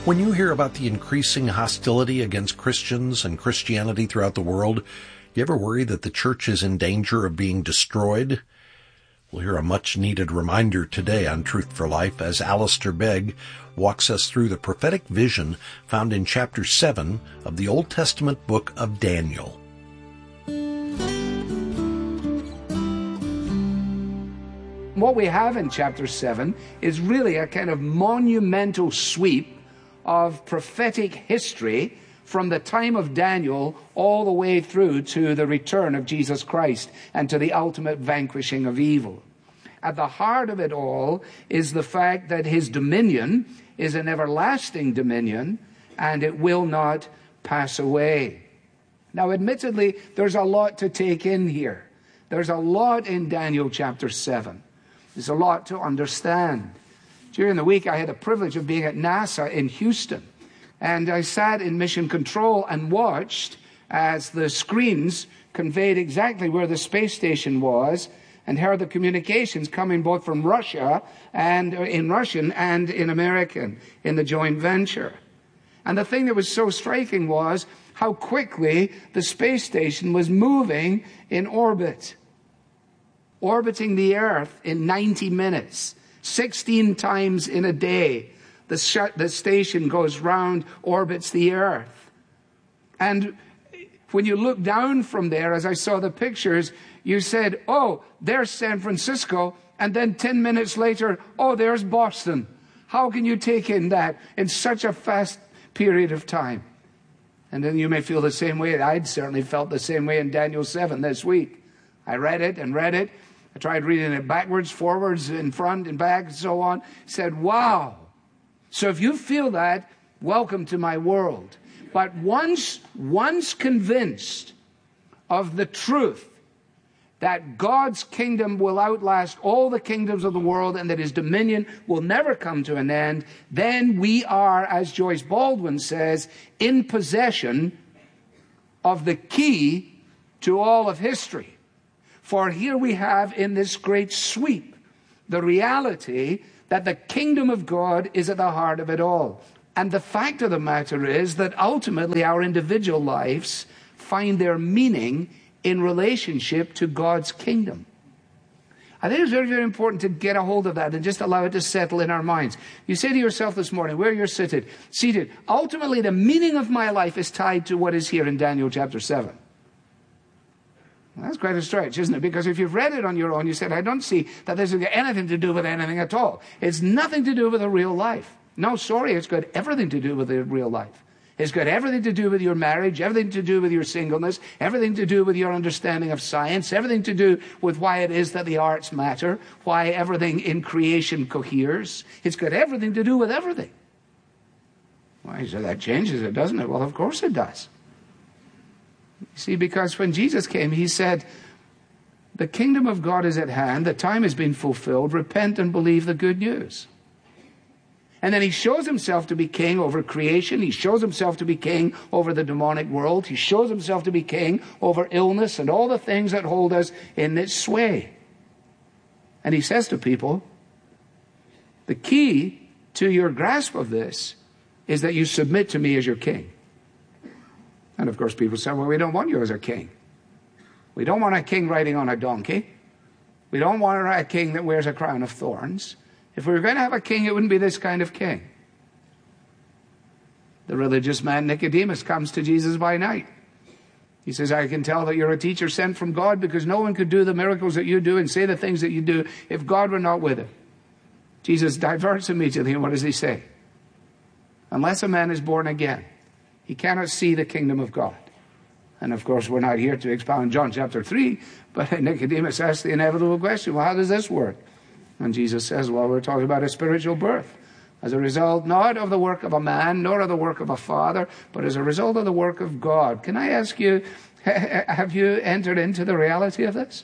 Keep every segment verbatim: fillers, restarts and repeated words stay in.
When you hear about the increasing hostility against Christians and Christianity throughout the world, you ever worry that the church is in danger of being destroyed? We'll hear a much-needed reminder today on Truth for Life as Alistair Begg walks us through the prophetic vision found in chapter seven of the Old Testament book of Daniel. What we have in chapter seven is really a kind of monumental sweep of prophetic history from the time of Daniel all the way through to the return of Jesus Christ and to the ultimate vanquishing of evil. At the heart of it all is the fact that his dominion is an everlasting dominion and it will not pass away. Now, admittedly, there's a lot to take in here. There's a lot in Daniel chapter seven. There's a lot to understand. During the week, I had the privilege of being at NASA in Houston. And I sat in mission control and watched as the screens conveyed exactly where the space station was and heard the communications coming both from Russia and uh, in Russian and in American in the joint venture. And the thing that was so striking was how quickly the space station was moving in orbit, orbiting the Earth in ninety minutes. sixteen times in a day, the, sh- the station goes round, orbits the Earth. And when you look down from there, as I saw the pictures, you said, oh, there's San Francisco, and then ten minutes later, oh, there's Boston. How can you take in that in such a fast period of time? And then you may feel the same way. I'd certainly felt the same way in Daniel seven this week. I read it and read it. I tried reading it backwards, forwards, in front, and back, and so on. Said, wow. So if you feel that, welcome to my world. But once, once convinced of the truth that God's kingdom will outlast all the kingdoms of the world and that his dominion will never come to an end, then we are, as Joyce Baldwin says, in possession of the key to all of history. For here we have in this great sweep the reality that the kingdom of God is at the heart of it all. And the fact of the matter is that ultimately our individual lives find their meaning in relationship to God's kingdom. I think it's very, very important to get a hold of that and just allow it to settle in our minds. You say to yourself this morning, where you're seated, seated, ultimately the meaning of my life is tied to what is here in Daniel chapter seven. That's quite a stretch, isn't it? Because if you've read it on your own, you said, I don't see that this has got anything to do with anything at all. It's nothing to do with a real life. No, sorry, it's got everything to do with a real life. It's got everything to do with your marriage, everything to do with your singleness, everything to do with your understanding of science, everything to do with why it is that the arts matter, why everything in creation coheres. It's got everything to do with everything. Why, so that changes it, doesn't it? Well, of course it does. You see, because when Jesus came, he said, the kingdom of God is at hand, the time has been fulfilled, repent and believe the good news. And then he shows himself to be king over creation, he shows himself to be king over the demonic world, he shows himself to be king over illness and all the things that hold us in its sway. And he says to people, the key to your grasp of this is that you submit to me as your king. And of course people say, well, we don't want you as a king. We don't want a king riding on a donkey. We don't want a king that wears a crown of thorns. If we were going to have a king, it wouldn't be this kind of king. The religious man Nicodemus comes to Jesus by night. He says, I can tell that you're a teacher sent from God because no one could do the miracles that you do and say the things that you do if God were not with him. Jesus diverts immediately, and what does he say? Unless a man is born again, he cannot see the kingdom of God. And of course, we're not here to expound John chapter three, but Nicodemus asks the inevitable question, well, how does this work? And Jesus says, well, we're talking about a spiritual birth. As a result, not of the work of a man, nor of the work of a father, but as a result of the work of God. Can I ask you, have you entered into the reality of this?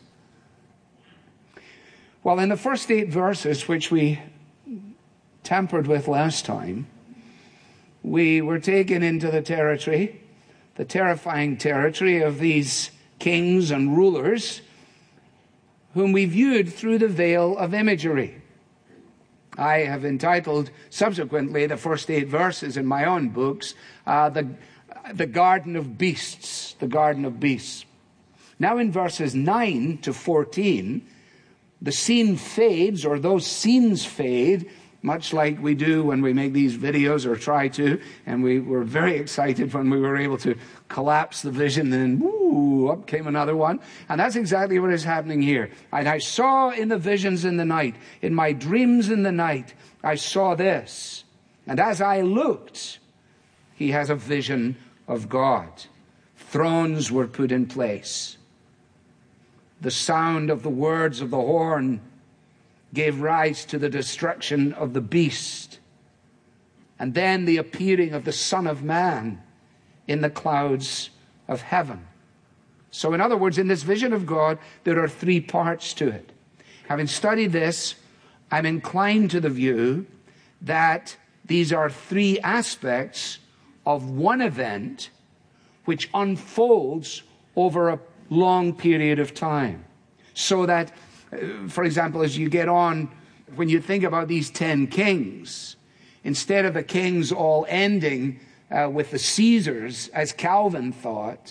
Well, in the first eight verses, which we tampered with last time, we were taken into the territory, the terrifying territory of these kings and rulers whom we viewed through the veil of imagery. I have entitled subsequently the first eight verses in my own books, uh, the, the Garden of Beasts, the Garden of Beasts. Now in verses nine to fourteen, the scene fades, or those scenes fade, much like we do when we make these videos, or try to, and we were very excited when we were able to collapse the vision, and then woo, up came another one. And that's exactly what is happening here. And I saw in the visions in the night, in my dreams in the night, I saw this. And as I looked, he has a vision of God. Thrones were put in place. The sound of the words of the horn gave rise to the destruction of the beast, and then the appearing of the Son of Man in the clouds of heaven. So in other words, in this vision of God, there are three parts to it. Having studied this, I'm inclined to the view that these are three aspects of one event which unfolds over a long period of time. So that, for example, as you get on, when you think about these ten kings, instead of the kings all ending uh, with the Caesars, as Calvin thought,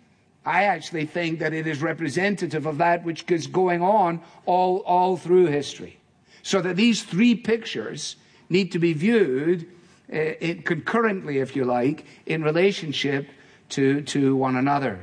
I actually think that it is representative of that which is going on all, all through history. So that these three pictures need to be viewed uh, it concurrently, if you like, in relationship to, to one another.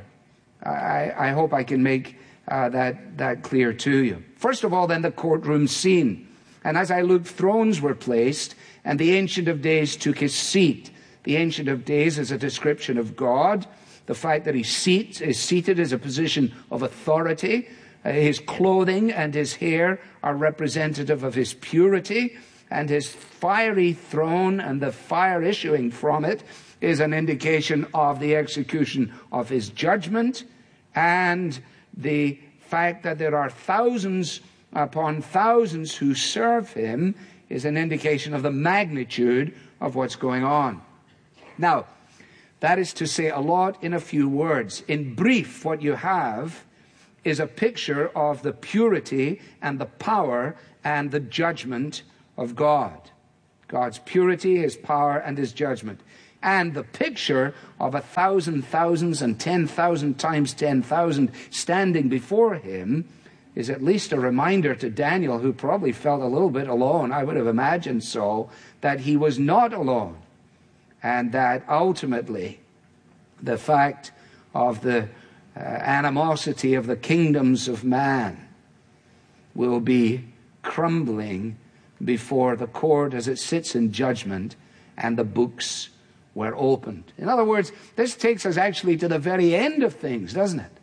I, I hope I can make Uh, that, that clear to you. First of all, then, the courtroom scene. And as I looked, thrones were placed, and the Ancient of Days took his seat. The Ancient of Days is a description of God. The fact that he seats, is seated is a position of authority. Uh, his clothing and his hair are representative of his purity, and his fiery throne and the fire issuing from it is an indication of the execution of his judgment, and the fact that there are thousands upon thousands who serve him is an indication of the magnitude of what's going on. Now, that is to say a lot in a few words. In brief, what you have is a picture of the purity and the power and the judgment of God. God's purity, his power, and his judgment. And the picture of a thousand thousands and ten thousand times ten thousand standing before him is at least a reminder to Daniel, who probably felt a little bit alone, I would have imagined so, that he was not alone. And that ultimately the fact of the uh, animosity of the kingdoms of man will be crumbling before the court as it sits in judgment, and the books were opened. In other words, this takes us actually to the very end of things, doesn't it?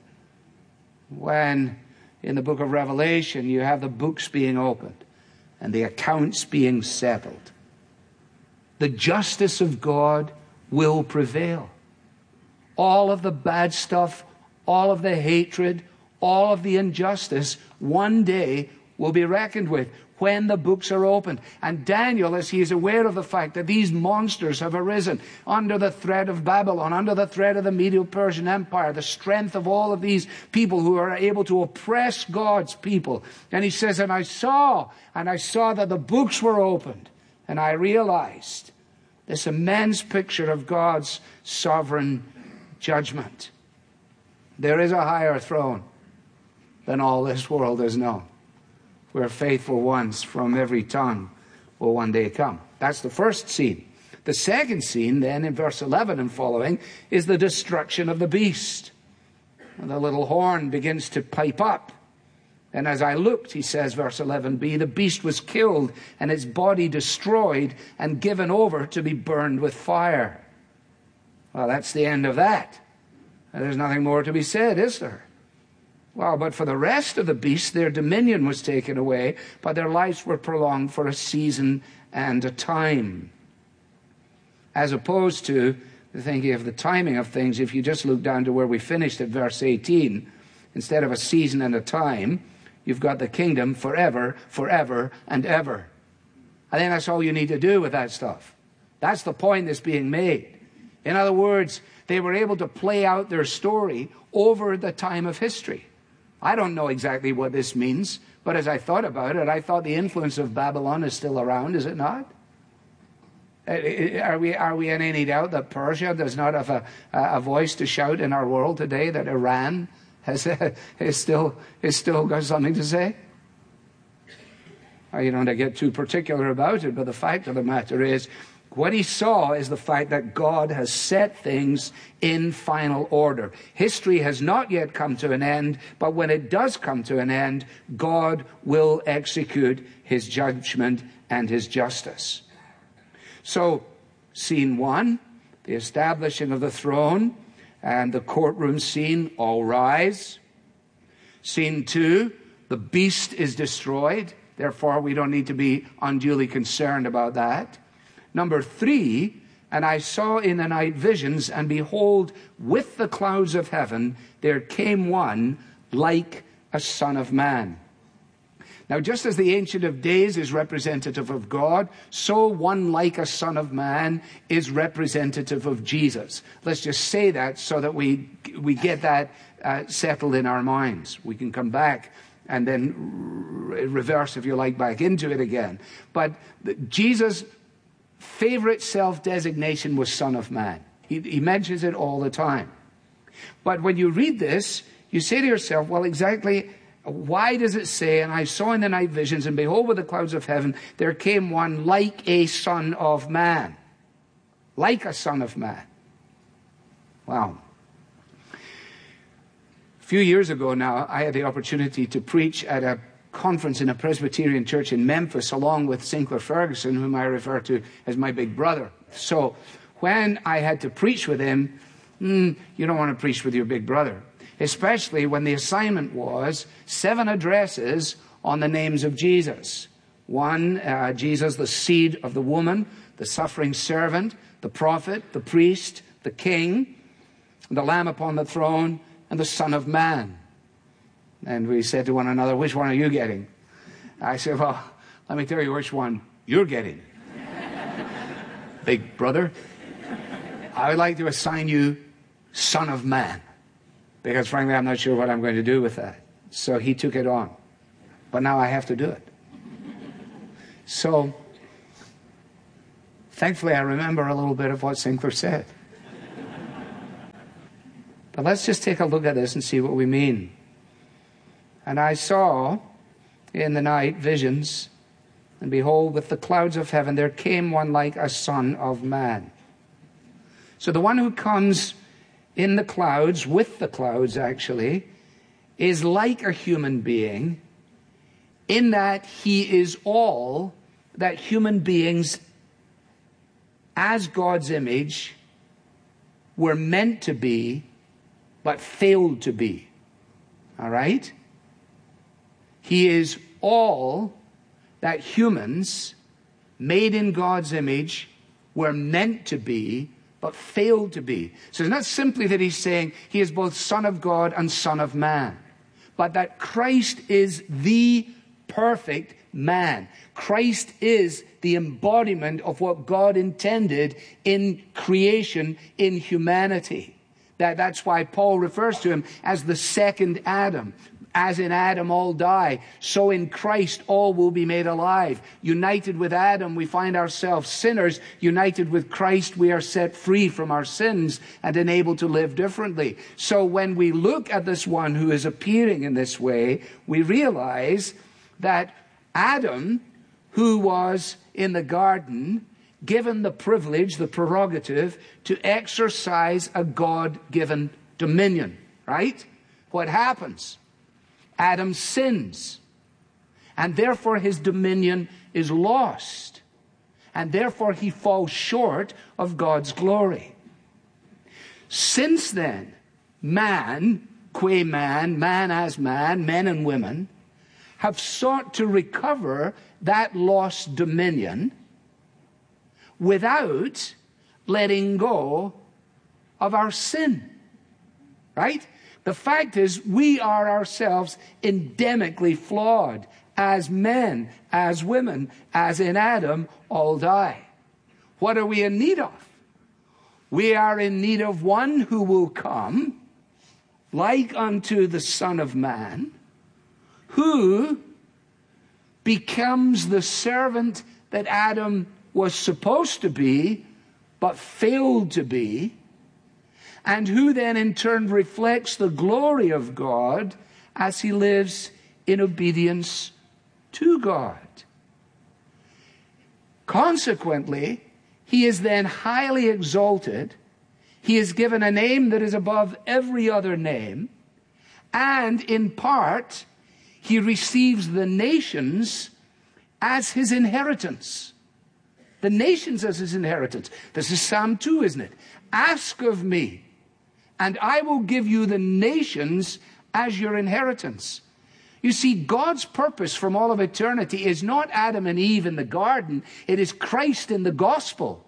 When in the book of Revelation you have the books being opened and the accounts being settled. The justice of God will prevail. All of the bad stuff, all of the hatred, all of the injustice, one day will be reckoned with when the books are opened. And Daniel, as he is aware of the fact that these monsters have arisen under the threat of Babylon, under the threat of the Medo-Persian Empire, the strength of all of these people who are able to oppress God's people. And he says, and I saw, and I saw that the books were opened, and I realized this immense picture of God's sovereign judgment. There is a higher throne than all this world has known, where faithful ones from every tongue will one day come. That's the first scene. The second scene, then, in verse eleven and following, is the destruction of the beast. And the little horn begins to pipe up. And as I looked, he says, verse eleven b, the beast was killed and its body destroyed and given over to be burned with fire. Well, that's the end of that. And there's nothing more to be said, is there? Well, but for the rest of the beasts, their dominion was taken away, but their lives were prolonged for a season and a time. As opposed to, thinking of the timing of things, if you just look down to where we finished at verse eighteen, instead of a season and a time, you've got the kingdom forever, forever, and ever. I think that's all you need to do with that stuff. That's the point that's being made. In other words, they were able to play out their story over the time of history. I don't know exactly what this means, But as I thought about it, I thought the influence of Babylon is still around, is it not? Are we, are we in any doubt that Persia does not have a, a voice to shout in our world today, that Iran has, is, still, is still got something to say? You don't get too particular about it, but the fact of the matter is, what he saw is the fact that God has set things in final order. History has not yet come to an end, but when it does come to an end, God will execute his judgment and his justice. So, scene one, the establishing of the throne and the courtroom scene, all rise. Scene two, the beast is destroyed. Therefore, we don't need to be unduly concerned about that. Number three, and I saw in the night visions, and behold, with the clouds of heaven, there came one like a son of man. Now, just as the Ancient of Days is representative of God, so one like a son of man is representative of Jesus. Let's just say that so that we, we get that uh, settled in our minds. We can come back and then reverse, if you like, back into it again. But Jesus' favorite self-designation was Son of Man. He, he mentions it all the time. But when you read this, you say to yourself, well, exactly why does it say, and I saw in the night visions, and behold, with the clouds of heaven, there came one like a son of man. Like a son of man. Wow. A few years ago now, I had the opportunity to preach at a conference in a Presbyterian church in Memphis, along with Sinclair Ferguson, whom I refer to as my big brother. So when I had to preach with him, mm, you don't want to preach with your big brother, especially when the assignment was seven addresses on the names of Jesus. One, uh, Jesus, the seed of the woman, the suffering servant, the prophet, the priest, the king, the Lamb upon the throne, and the Son of Man. And we said to one another, which one are you getting? I said, well, let me tell you which one you're getting. Big brother, I would like to assign you Son of Man, because frankly, I'm not sure what I'm going to do with that. So he took it on. But now I have to do it. So, thankfully, I remember a little bit of what Sinclair said. But let's just take a look at this and see what we mean. And I saw in the night visions, and behold, with the clouds of heaven, there came one like a son of man. So the one who comes in the clouds, with the clouds actually, is like a human being in that he is all that human beings as God's image were meant to be, but failed to be. All right? He is all that humans made in God's image were meant to be, but failed to be. So it's not simply that he's saying he is both Son of God and Son of Man, but that Christ is the perfect man. Christ is the embodiment of what God intended in creation, in humanity. That, that's why Paul refers to him as the second Adam. As in Adam all die, so in Christ all will be made alive. United with Adam, we find ourselves sinners. United with Christ, we are set free from our sins and enabled to live differently. So when we look at this one who is appearing in this way, we realize that Adam, who was in the garden, given the privilege, the prerogative, to exercise a God-given dominion, right? What happens? Adam sins, and therefore his dominion is lost, and therefore he falls short of God's glory. Since then, man, qua man, man as man, men and women, have sought to recover that lost dominion without letting go of our sin, right? The fact is, we are ourselves endemically flawed as men, as women, as in Adam, all die. What are we in need of? We are in need of one who will come, like unto the Son of Man, who becomes the servant that Adam was supposed to be, but failed to be, and who then in turn reflects the glory of God as he lives in obedience to God. Consequently, he is then highly exalted. He is given a name that is above every other name, and in part, he receives the nations as his inheritance. The nations as his inheritance. This is Psalm two, isn't it? Ask of me, and I will give you the nations as your inheritance. You see, God's purpose from all of eternity is not Adam and Eve in the garden. It is Christ in the gospel.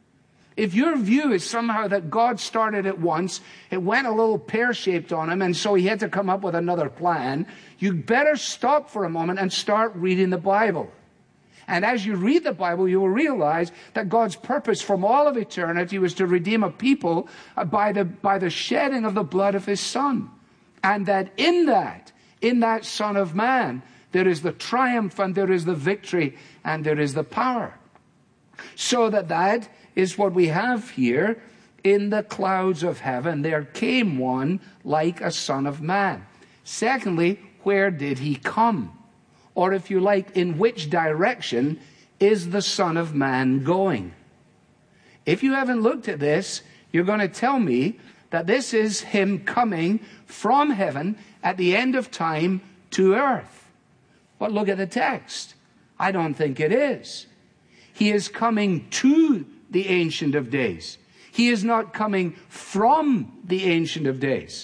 If your view is somehow that God started it once, it went a little pear-shaped on him, and so he had to come up with another plan, you'd better stop for a moment and start reading the Bible. And as you read the Bible, you will realize that God's purpose from all of eternity was to redeem a people by the, by the shedding of the blood of his Son. And that in that, in that Son of Man, there is the triumph and there is the victory and there is the power. So that that is what we have here. In the clouds of heaven there came one like a Son of Man. Secondly, where did he come? Or if you like, in which direction is the Son of Man going? If you haven't looked at this, you're going to tell me that this is him coming from heaven at the end of time to earth. But look at the text. I don't think it is. He is coming to the Ancient of Days. He is not coming from the Ancient of Days.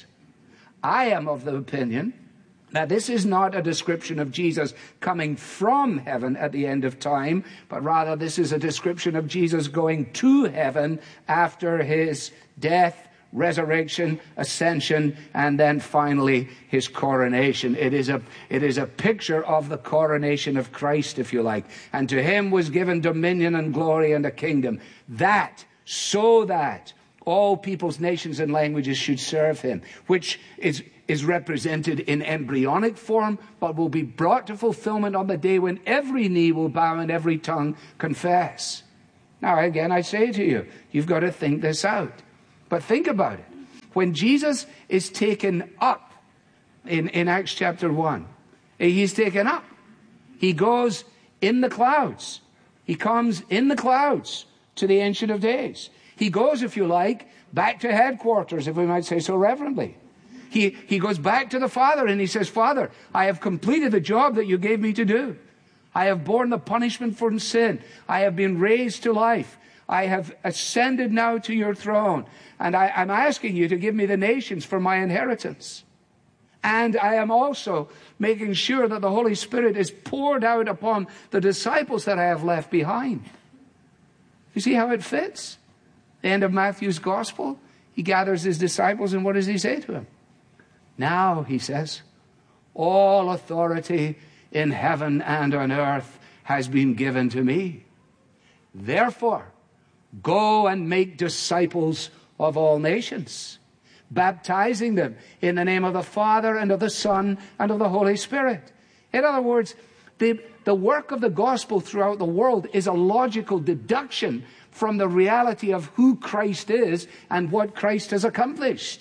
I am of the opinion that this is not a description of Jesus coming from heaven at the end of time, but rather this is a description of Jesus going to heaven after his death, resurrection, ascension, and then finally his coronation. It is a, it is a picture of the coronation of Christ, if you like. And to him was given dominion and glory and a kingdom, that, so that all peoples, nations, and languages should serve him, which is, is represented in embryonic form, but will be brought to fulfillment on the day when every knee will bow and every tongue confess. Now, again, I say to you, you've got to think this out. But think about it. When Jesus is taken up in, in Acts chapter one, he's taken up. He goes in the clouds. He comes in the clouds to the Ancient of Days. He goes, if you like, back to headquarters, if we might say so reverently. He, he goes back to the Father and he says, Father, I have completed the job that you gave me to do. I have borne the punishment for sin. I have been raised to life. I have ascended now to your throne. And I, I'm asking you to give me the nations for my inheritance. And I am also making sure that the Holy Spirit is poured out upon the disciples that I have left behind. You see how it fits? The end of Matthew's gospel, he gathers his disciples, and what does he say to them? Now, he says, all authority in heaven and on earth has been given to me. Therefore, go and make disciples of all nations, baptizing them in the name of the Father and of the Son and of the Holy Spirit. In other words, the, the work of the gospel throughout the world is a logical deduction from the reality of who Christ is and what Christ has accomplished.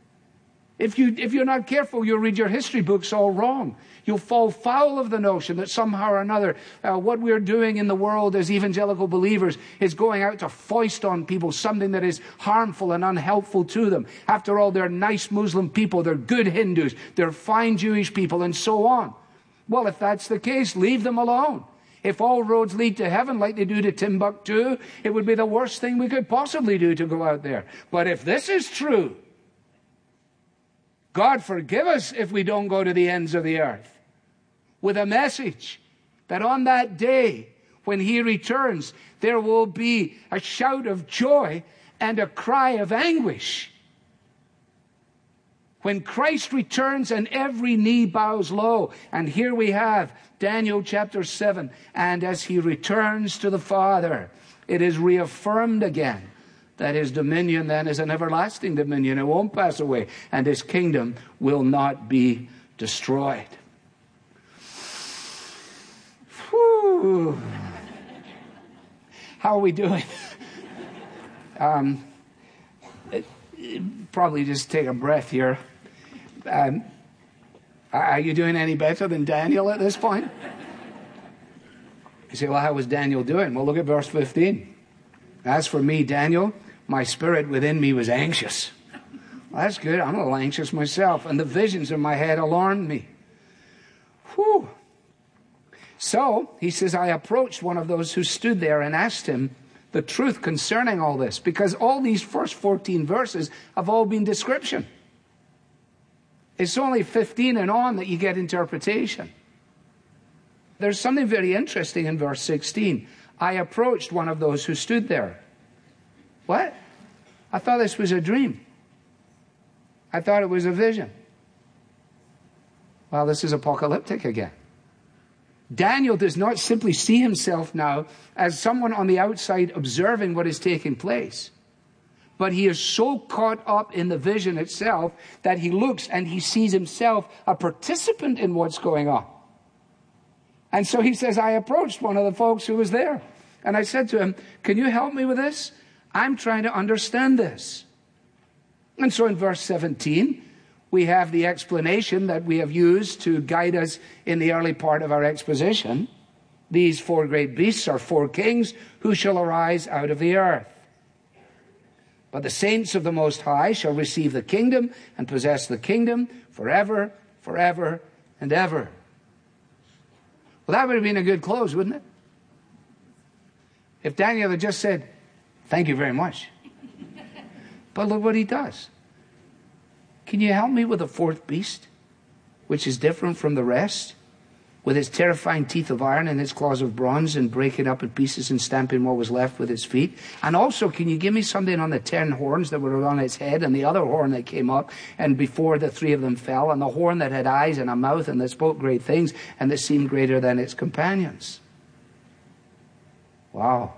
If, you, if you're not careful, you'll read your history books all wrong. You'll fall foul of the notion that somehow or another uh, what we're doing in the world as evangelical believers is going out to foist on people something that is harmful and unhelpful to them. After all, they're nice Muslim people, they're good Hindus, they're fine Jewish people, and so on. Well, if that's the case, leave them alone. If all roads lead to heaven like they do to Timbuktu, it would be the worst thing we could possibly do to go out there. But if this is true, God forgive us if we don't go to the ends of the earth with a message that on that day when he returns, there will be a shout of joy and a cry of anguish. When Christ returns and every knee bows low. And here we have Daniel chapter seven. And as he returns to the Father, it is reaffirmed again that his dominion then is an everlasting dominion. It won't pass away. And his kingdom will not be destroyed. Ooh. How are we doing? um, it, it, probably just take a breath here. Um, are you doing any better than Daniel at this point? You say, well, how was Daniel doing? Well, look at verse fifteen. As for me, Daniel, my spirit within me was anxious. Well, that's good. I'm a little anxious myself. And the visions in my head alarmed me. Whew. So, he says, I approached one of those who stood there and asked him the truth concerning all this. Because all these first fourteen verses have all been description. It's only fifteen and on that you get interpretation. There's something very interesting in verse sixteen. I approached one of those who stood there. What? I thought this was a dream. I thought it was a vision. Well, this is apocalyptic again. Daniel does not simply see himself now as someone on the outside observing what is taking place. But he is so caught up in the vision itself that he looks and he sees himself a participant in what's going on. And so he says, I approached one of the folks who was there. And I said to him, can you help me with this? I'm trying to understand this. And so in verse seventeen, we have the explanation that we have used to guide us in the early part of our exposition. These four great beasts are four kings who shall arise out of the earth. But the saints of the Most High shall receive the kingdom and possess the kingdom forever, forever, and ever. Well, that would have been a good close, wouldn't it? If Daniel had just said, thank you very much. But look what he does. Can you help me with the fourth beast, which is different from the rest, with its terrifying teeth of iron and its claws of bronze, and break it up in pieces and stamping what was left with its feet? And also, can you give me something on the ten horns that were on its head, and the other horn that came up, and before the three of them fell, and the horn that had eyes and a mouth, and that spoke great things, and that seemed greater than its companions? Wow.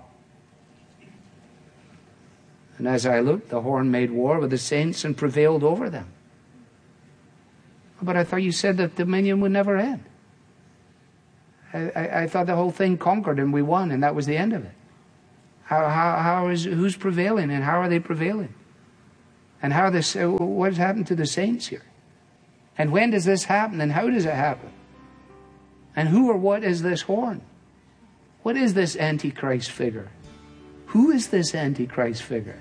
And as I looked, the horn made war with the saints and prevailed over them. But I thought you said that dominion would never end. I, I, I thought the whole thing conquered and we won, and that was the end of it. How, how, how is, who's prevailing, and how are they prevailing? And how this, what has happened to the saints here? And when does this happen, and how does it happen? And who or what is this horn? What is this Antichrist figure? Who is this Antichrist figure?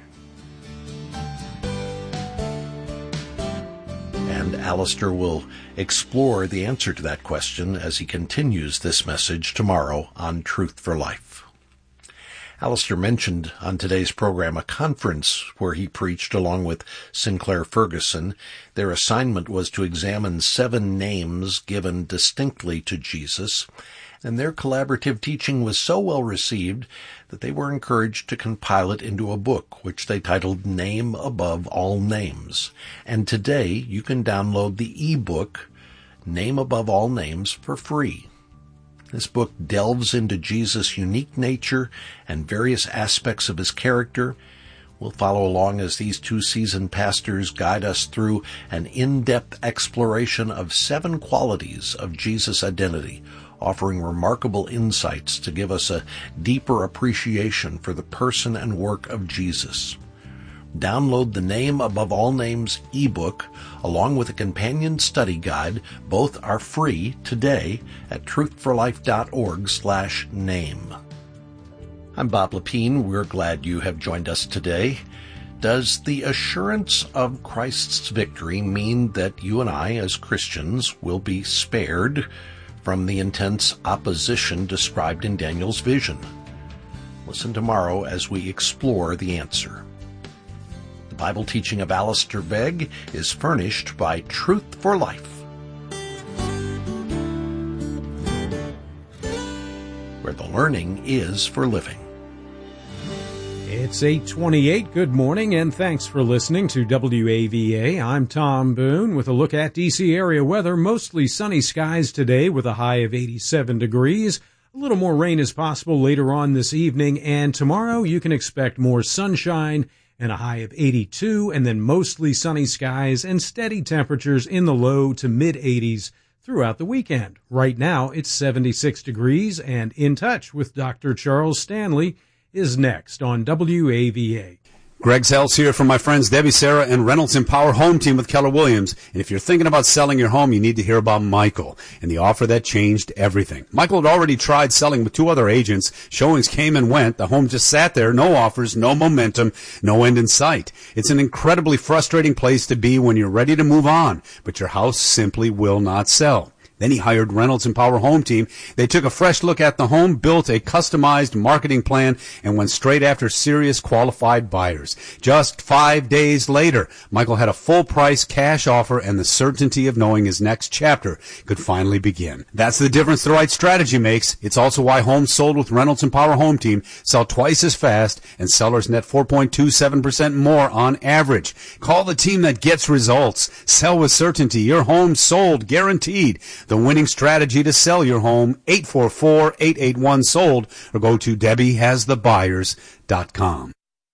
And Alistair will explore the answer to that question as he continues this message tomorrow on Truth for Life. Alistair mentioned on today's program a conference where he preached along with Sinclair Ferguson. Their assignment was to examine seven names given distinctly to Jesus, and their collaborative teaching was so well received that they were encouraged to compile it into a book, which they titled Name Above All Names. And today you can download the e-book, Name Above All Names, for free. This book delves into Jesus' unique nature and various aspects of his character. We'll follow along as these two seasoned pastors guide us through an in-depth exploration of seven qualities of Jesus' identity, offering remarkable insights to give us a deeper appreciation for the person and work of Jesus. Download the Name Above All Names ebook along with a companion study guide. Both are free today at truthforlife.org slash name. I'm Bob Lepine. We're glad you have joined us today. Does the assurance of Christ's victory mean that you and I as Christians will be spared from the intense opposition described in Daniel's vision? Listen tomorrow as we explore the answer. The Bible teaching of Alistair Begg is furnished by Truth for Life, where the learning is for living. It's eight twenty-eight. Good morning, and thanks for listening to W A V A. I'm Tom Boone with a look at D C area weather. Mostly sunny skies today with a high of eighty-seven degrees. A little more rain is possible later on this evening, and tomorrow you can expect more sunshine and a high of eighty-two, and then mostly sunny skies and steady temperatures in the low to mid-eighties throughout the weekend. Right now, it's seventy-six degrees, and In Touch with Doctor Charles Stanley is next on W A V A. Greg Sells here from my friends Debbie, Sarah, and Reynolds Empower Home Team with Keller Williams. And if you're thinking about selling your home, you need to hear about Michael and the offer that changed everything. Michael had already tried selling with two other agents. Showings came and went. The home just sat there. No offers, no momentum, no end in sight. It's an incredibly frustrating place to be when you're ready to move on, but your house simply will not sell. Then he hired Reynolds Empower Home Team. They took a fresh look at the home, built a customized marketing plan, and went straight after serious qualified buyers. Just five days later, Michael had a full-price cash offer and the certainty of knowing his next chapter could finally begin. That's the difference the right strategy makes. It's also why homes sold with Reynolds Empower Home Team sell twice as fast and sellers net four point two seven percent more on average. Call the team that gets results. Sell with certainty. Your home sold, guaranteed. The winning strategy to sell your home, eight four four, eight eight one, sold, or go to debbie has the buyers dot com.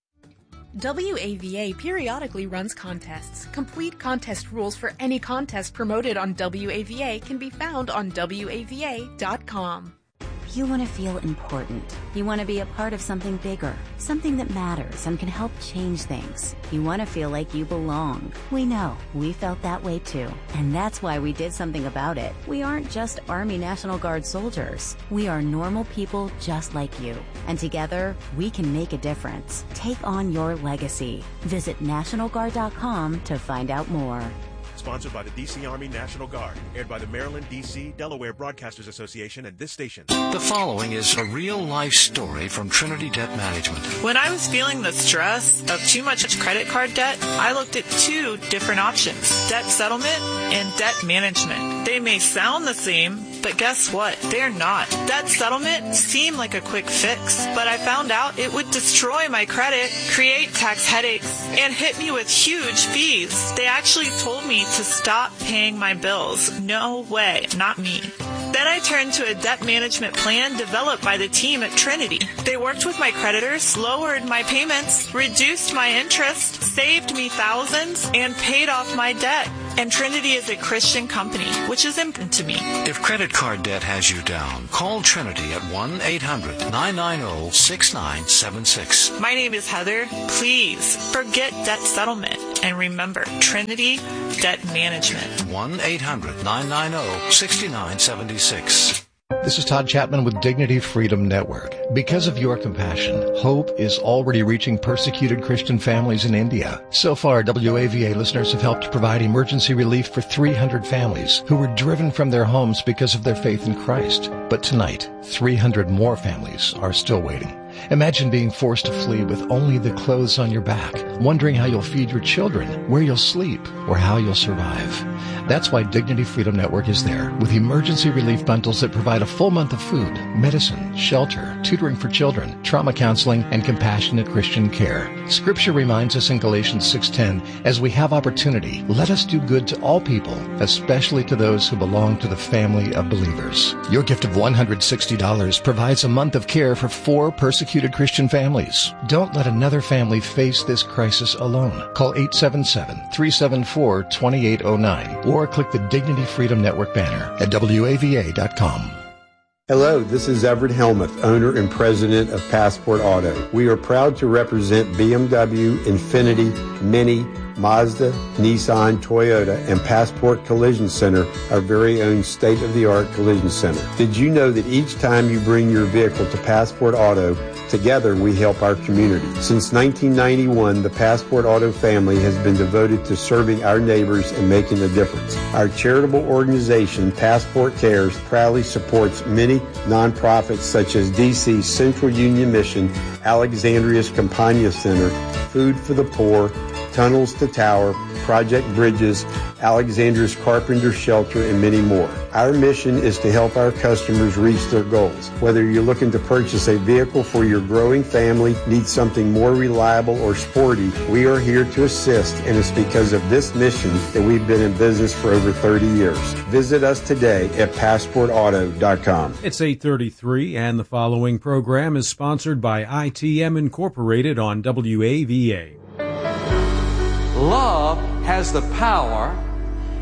W A V A periodically runs contests. Complete contest rules for any contest promoted on W A V A can be found on W A V A dot com. You want to feel important. You want to be a part of something bigger, something that matters and can help change things. You want to feel like you belong. We know. We felt that way too. And that's why we did something about it. We aren't just Army National Guard soldiers. We are normal people just like you. And together, we can make a difference. Take on your legacy. Visit national guard dot com to find out more. Sponsored by the D C Army National Guard. Aired by the Maryland, D C, Delaware Broadcasters Association and this station. The following is a real-life story from Trinity Debt Management. When I was feeling the stress of too much credit card debt, I looked at two different options: debt settlement and debt management. They may sound the same, but guess what? They're not. Debt settlement seemed like a quick fix, but I found out it would destroy my credit, create tax headaches, and hit me with huge fees. They actually told me to stop paying my bills. No way, not me. Then I turned to a debt management plan developed by the team at Trinity. They worked with my creditors, lowered my payments, reduced my interest, saved me thousands, and paid off my debt. And Trinity is a Christian company, which is important to me. If credit card debt has you down, call Trinity at one eight hundred, nine nine zero, six nine seven six. My name is Heather. Please forget debt settlement and remember Trinity Debt Management. one eight hundred, nine nine zero, six nine seven six. This is Todd Chapman with Dignity Freedom Network. Because of your compassion, hope is already reaching persecuted Christian families in India. So far, W A V A listeners have helped provide emergency relief for three hundred families who were driven from their homes because of their faith in Christ. But tonight, three hundred more families are still waiting. Imagine being forced to flee with only the clothes on your back, wondering how you'll feed your children, where you'll sleep, or how you'll survive. That's why Dignity Freedom Network is there, with emergency relief bundles that provide a full month of food, medicine, shelter, tutoring for children, trauma counseling, and compassionate Christian care. Scripture reminds us in Galatians six ten, as we have opportunity, let us do good to all people, especially to those who belong to the family of believers. Your gift of one hundred sixty dollars provides a month of care for four persecuted Christian families. Don't let another family face this crisis alone. Call eight seven seven, three seven four, two eight zero nine or click the Dignity Freedom Network banner at W A V A dot com. Hello, this is Everett Helmuth, owner and president of Passport Auto. We are proud to represent B M W, Infiniti, Mini, Mazda, Nissan, Toyota, and Passport Collision Center, our very own state-of-the-art collision center. Did you know that each time you bring your vehicle to Passport Auto, together we help our community? Since nineteen ninety-one, the Passport Auto family has been devoted to serving our neighbors and making a difference. Our charitable organization, Passport Cares, proudly supports many nonprofits such as D C's Central Union Mission, Alexandria's Campania Center, Food for the Poor, Tunnels to Tower, Project Bridges, Alexandra's Carpenter Shelter, and many more. Our mission is to help our customers reach their goals. Whether you're looking to purchase a vehicle for your growing family, need something more reliable or sporty, we are here to assist, and it's because of this mission that we've been in business for over thirty years. Visit us today at passport auto dot com. It's eight thirty-three, and the following program is sponsored by I T M Incorporated on W A V A. Love has the power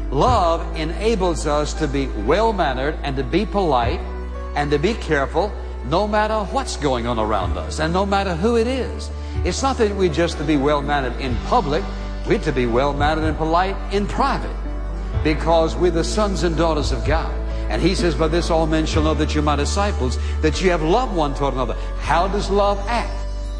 Love enables us to be well-mannered and to be polite and to be careful no matter what's going on around us and no matter who it is. It's not that we're just to be well-mannered in public. We're to be well-mannered and polite in private, because we're the sons and daughters of God. And He says, by this all men shall know that you're my disciples, that you have love one toward another. How does love act?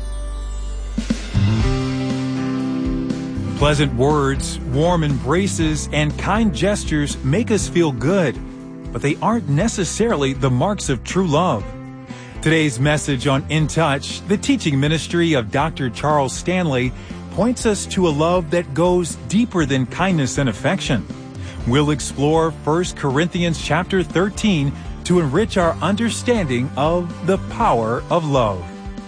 Pleasant words, warm embraces, and kind gestures make us feel good, but they aren't necessarily the marks of true love. Today's message on In Touch, the teaching ministry of Doctor Charles Stanley, points us to a love that goes deeper than kindness and affection. We'll explore First Corinthians chapter thirteen to enrich our understanding of the power of love.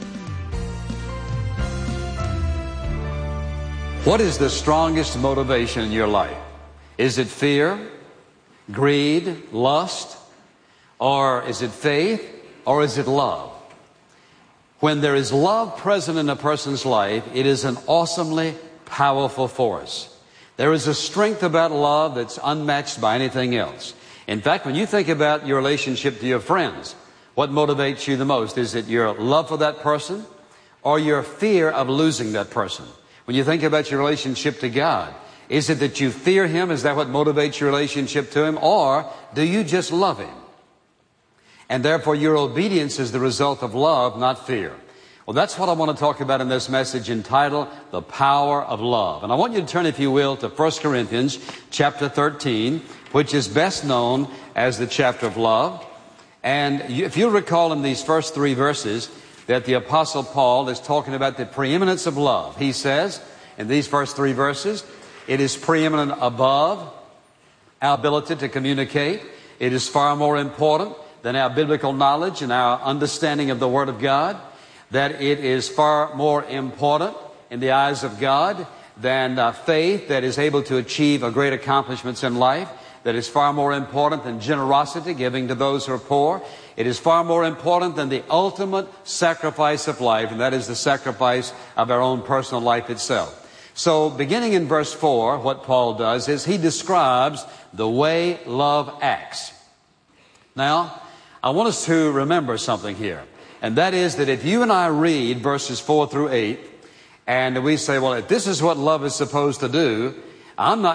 What is the strongest motivation in your life? Is it fear, greed, lust, or is it faith, or is it love? When there is love present in a person's life, it is an awesomely powerful force. There is a strength about love that's unmatched by anything else. In fact, when you think about your relationship to your friends, what motivates you the most? Is it your love for that person or your fear of losing that person? When you think about your relationship to God, is it that you fear Him? Is that what motivates your relationship to Him? Or do you just love Him? And therefore your obedience is the result of love, not fear. Well, that's what I want to talk about in this message entitled, The Power of Love. And I want you to turn, if you will, to First Corinthians chapter thirteen, which is best known as the chapter of love. And you, if you'll recall in these first three verses that the Apostle Paul is talking about the preeminence of love. He says in these first three verses, it is preeminent above our ability to communicate. It is far more important than our biblical knowledge and our understanding of the Word of God. That it is far more important in the eyes of God than uh, faith that is able to achieve a great accomplishments in life. That is far more important than generosity, giving to those who are poor. It is far more important than the ultimate sacrifice of life, and that is the sacrifice of our own personal life itself. So beginning in verse four, what Paul does is he describes the way love acts. Now, I want us to remember something here. And that is that if you and I read verses four through eight, and we say, well, if this is what love is supposed to do, I'm not